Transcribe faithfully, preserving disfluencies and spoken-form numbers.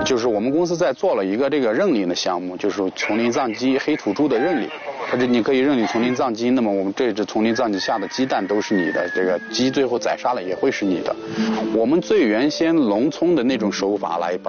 就是我们公司在做了一个这个认领的项目，就是丛林藏鸡、黑土猪的认领。它这你可以认领丛林藏鸡，那么我们这只丛林藏鸡下的鸡蛋都是你的，这个鸡最后宰杀了也会是你的。我们最原先农村的那种手法来把